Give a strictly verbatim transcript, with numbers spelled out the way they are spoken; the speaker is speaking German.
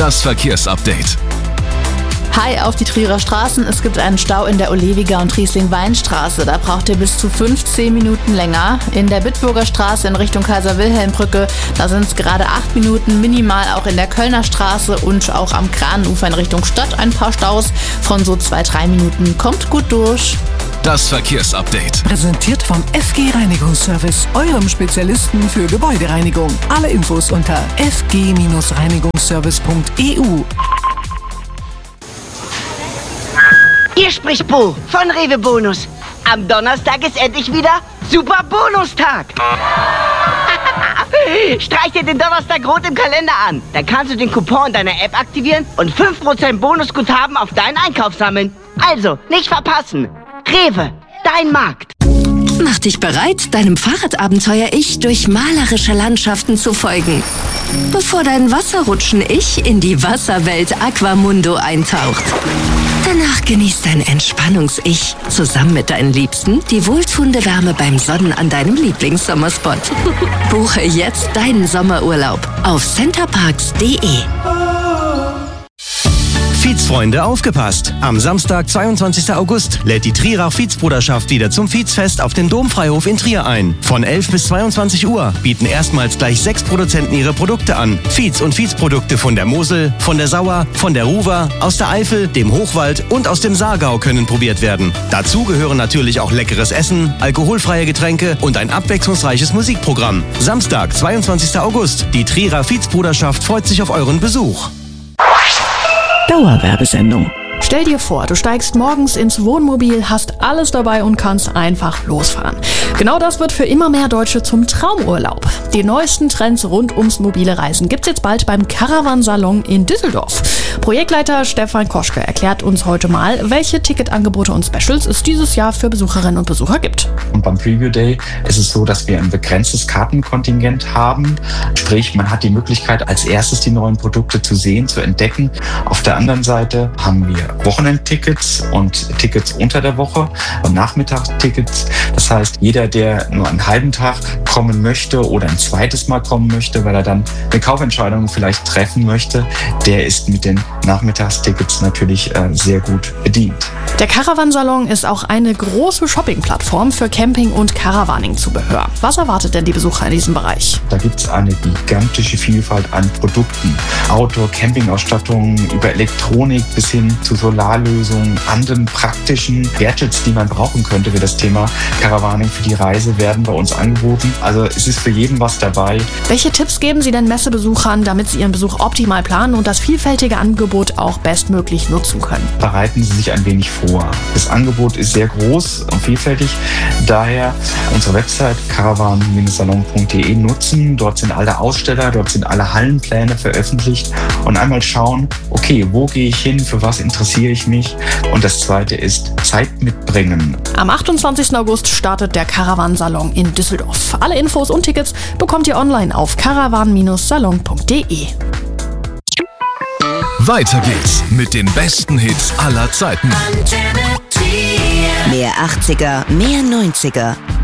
Das Verkehrsupdate. Hi auf die Trierer Straßen. Es gibt einen Stau in der Olewiger und Riesling-Weinstraße. Da braucht ihr bis zu fünfzehn Minuten länger. In der Bitburger Straße in Richtung Kaiser-Wilhelm-Brücke, da sind es gerade acht Minuten minimal. Auch in der Kölner Straße und auch am Kranenufer in Richtung Stadt ein paar Staus von so zwei, drei Minuten. Kommt gut durch. Das Verkehrsupdate. Präsentiert vom F G Reinigungsservice, eurem Spezialisten für Gebäudereinigung. Alle Infos unter f g reinigungsservice punkt e u. Hier spricht Bo von Rewe Bonus. Am Donnerstag ist endlich wieder Super Bonustag. Streich dir den Donnerstag rot im Kalender an. Dann kannst du den Coupon in deiner App aktivieren und fünf Prozent Bonusguthaben auf deinen Einkauf sammeln. Also, nicht verpassen. Rewe, dein Markt. Mach dich bereit, deinem Fahrradabenteuer-Ich durch malerische Landschaften zu folgen, bevor dein Wasserrutschen-Ich in die Wasserwelt Aquamundo eintaucht. Danach genießt dein Entspannungs-Ich zusammen mit deinen Liebsten die wohltuende Wärme beim Sonnen an deinem Lieblingssommerspot. Buche jetzt deinen Sommerurlaub auf centerparks punkt de. Fiez-Freunde, aufgepasst! Am Samstag, zweiundzwanzigsten August, lädt die Trierer Fiez-Bruderschaft wieder zum Fiez-Fest auf den Domfreihof in Trier ein. Von elf bis zweiundzwanzig Uhr bieten erstmals gleich sechs Produzenten ihre Produkte an. Fiez- und Fiez-Produkte von der Mosel, von der Sauer, von der Ruwer, aus der Eifel, dem Hochwald und aus dem Saargau können probiert werden. Dazu gehören natürlich auch leckeres Essen, alkoholfreie Getränke und ein abwechslungsreiches Musikprogramm. Samstag, zweiundzwanzigsten August. Die Trierer Fiez-Bruderschaft freut sich auf euren Besuch. Dauerwerbesendung. Stell dir vor, du steigst morgens ins Wohnmobil, hast alles dabei und kannst einfach losfahren. Genau das wird für immer mehr Deutsche zum Traumurlaub. Die neuesten Trends rund ums mobile Reisen gibt's jetzt bald beim Caravan-Salon in Düsseldorf. Projektleiter Stefan Koschke erklärt uns heute mal, welche Ticketangebote und Specials es dieses Jahr für Besucherinnen und Besucher gibt. Und beim Preview Day ist es so, dass wir ein begrenztes Kartenkontingent haben. Sprich, man hat die Möglichkeit, als erstes die neuen Produkte zu sehen, zu entdecken. Auf der anderen Seite haben wir Wochenendtickets und Tickets unter der Woche und Nachmittagstickets. Das heißt, jeder, der nur einen halben Tag kommen möchte oder ein zweites Mal kommen möchte, weil er dann eine Kaufentscheidung vielleicht treffen möchte, der ist mit den Nachmittagstickets natürlich äh, sehr gut bedient. Der Caravan-Salon ist auch eine große Shopping-Plattform für Camping- und Caravaning-Zubehör. Was erwartet denn die Besucher in diesem Bereich? Da gibt es eine gigantische Vielfalt an Produkten. Outdoor-Camping-Ausstattungen über Elektronik bis hin zu Solarlösungen, anderen praktischen Gadgets, die man brauchen könnte für das Thema Caravaning für die Reise, werden bei uns angeboten. Also es ist für jeden was dabei. Welche Tipps geben Sie denn Messebesuchern, damit sie ihren Besuch optimal planen und das vielfältige Angebot auch bestmöglich nutzen können? Bereiten Sie sich ein wenig vor. Das Angebot ist sehr groß und vielfältig. Daher unsere Website caravan salon punkt de nutzen. Dort sind alle Aussteller, dort sind alle Hallenpläne veröffentlicht und einmal schauen, okay, wo gehe ich hin, für was interessiere ich mich? Und das zweite ist Zeit mitbringen. Am achtundzwanzigsten August startet der Caravan-Salon in Düsseldorf. Alle Infos und Tickets bekommt ihr online auf caravan salon punkt de. Weiter geht's mit den besten Hits aller Zeiten. Mehr achtziger, mehr neunziger.